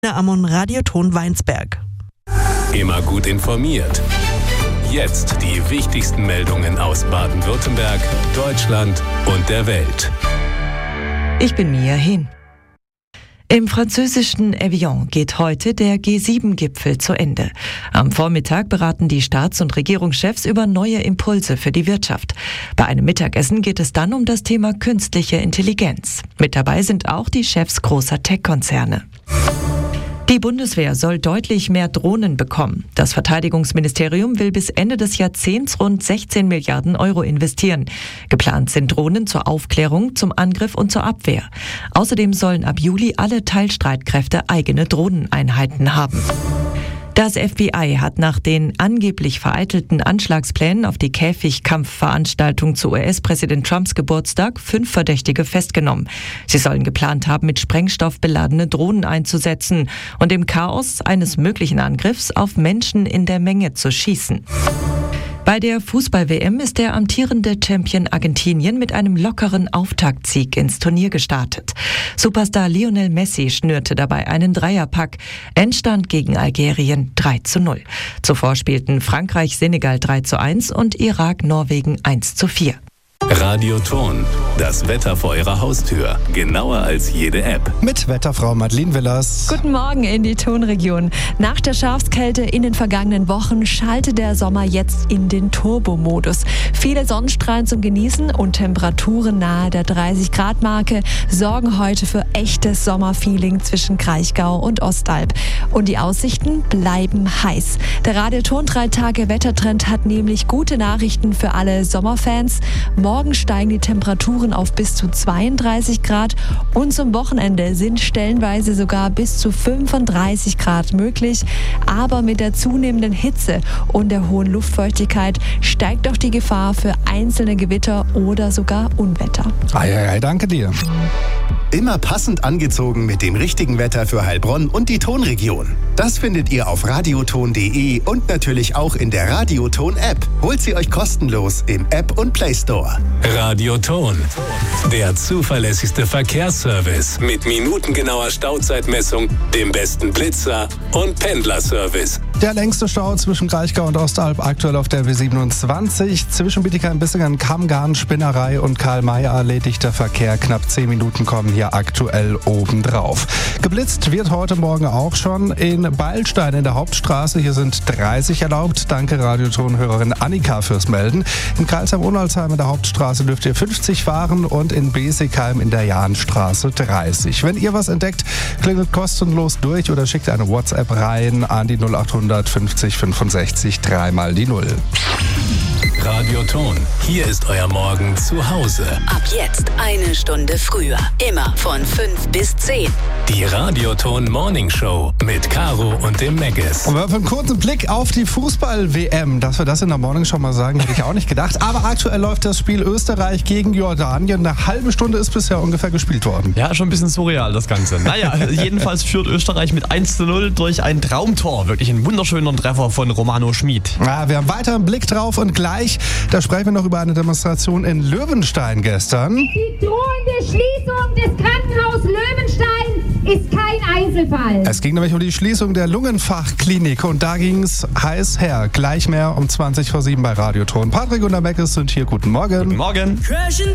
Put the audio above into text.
am Radioton Weinsberg. Immer gut informiert. Jetzt die wichtigsten Meldungen aus Baden-Württemberg, Deutschland und der Welt. Ich bin Mia Hin. Im französischen Evian geht heute der G7-Gipfel zu Ende. Am Vormittag beraten die Staats- und Regierungschefs über neue Impulse für die Wirtschaft. Bei einem Mittagessen geht es dann um das Thema künstliche Intelligenz. Mit dabei sind auch die Chefs großer Tech-Konzerne. Die Bundeswehr soll deutlich mehr Drohnen bekommen. Das Verteidigungsministerium will bis Ende des Jahrzehnts rund 16 Milliarden Euro investieren. Geplant sind Drohnen zur Aufklärung, zum Angriff und zur Abwehr. Außerdem sollen ab Juli alle Teilstreitkräfte eigene Drohneneinheiten haben. Das FBI hat nach den angeblich vereitelten Anschlagsplänen auf die Käfigkampfveranstaltung zu US-Präsident Trumps Geburtstag 5 Verdächtige festgenommen. Sie sollen geplant haben, mit Sprengstoff beladene Drohnen einzusetzen und im Chaos eines möglichen Angriffs auf Menschen in der Menge zu schießen. Bei der Fußball-WM ist der amtierende Champion Argentinien mit einem lockeren Auftaktsieg ins Turnier gestartet. Superstar Lionel Messi schnürte dabei einen Dreierpack. Endstand gegen Algerien 3:0. Zuvor spielten Frankreich Senegal 3:1 und Irak Norwegen 1:4. Radioton, das Wetter vor Ihrer Haustür. Genauer als jede App. Mit Wetterfrau Madeleine Willers. Guten Morgen in die Tonregion. Nach der Schafskälte in den vergangenen Wochen schaltet der Sommer jetzt in den Turbo-Modus. Viele Sonnenstrahlen zum Genießen und Temperaturen nahe der 30-Grad-Marke sorgen heute für echtes Sommerfeeling zwischen Kraichgau und Ostalb. Und die Aussichten bleiben heiß. Der Radioton 3-Tage-Wettertrend hat nämlich gute Nachrichten für alle Sommerfans. Morgen steigen die Temperaturen auf bis zu 32 Grad und zum Wochenende sind stellenweise sogar bis zu 35 Grad möglich. Aber mit der zunehmenden Hitze und der hohen Luftfeuchtigkeit steigt auch die Gefahr für einzelne Gewitter oder sogar Unwetter. Danke dir. Immer passend angezogen mit dem richtigen Wetter für Heilbronn und die Tonregion. Das findet ihr auf radioton.de und natürlich auch in der Radioton-App. Holt sie euch kostenlos im App und Play Store. Radioton, der zuverlässigste Verkehrsservice mit minutengenauer Stauzeitmessung, dem besten Blitzer und Pendlerservice. Der längste Stau zwischen Kraichgau und Ostalb aktuell auf der W27. Zwischen Bietigheim-Bissingen, Kammgarn, Spinnerei und Karl-May-Allee dichter Verkehr. Knapp 10 Minuten kommen hier aktuell obendrauf. Geblitzt wird heute Morgen auch schon in Beilstein in der Hauptstraße. Hier sind 30 erlaubt. Danke Radioton-Hörerin Annika fürs Melden. In Karlsheim-Unalsheim in der Hauptstraße dürft ihr 50 fahren und in Besigheim in der Jahnstraße 30. Wenn ihr was entdeckt, klingelt kostenlos durch oder schickt eine WhatsApp rein an die 0800 50 65 3 mal die 0. Radioton, hier ist euer Morgen zu Hause. Ab jetzt eine Stunde früher. Immer von 5 bis 10. Die Radioton Morning Show mit Caro und dem Meggis. Und wir haben einen kurzen Blick auf die Fußball-WM. Dass wir das in der Morning Show mal sagen, hätte ich auch nicht gedacht. Aber aktuell läuft das Spiel Österreich gegen Jordanien. Eine halbe Stunde ist bisher ungefähr gespielt worden. Ja, schon ein bisschen surreal das Ganze. Naja, jedenfalls führt Österreich mit 1:0 durch ein Traumtor. Wirklich ein wunderschöner Treffer von Romano Schmid. Ja, wir haben weiter einen Blick drauf und gleich, da sprechen wir noch über eine Demonstration in Löwenstein gestern. Die drohende Schließung des Krankenhauses Löwenstein ist kein Einzelfall. Es ging nämlich um die Schließung der Lungenfachklinik und da ging es heiß her. Gleich mehr um 20 vor 7 bei Radioton. Patrick und der Meggis sind hier. Guten Morgen. Guten Morgen.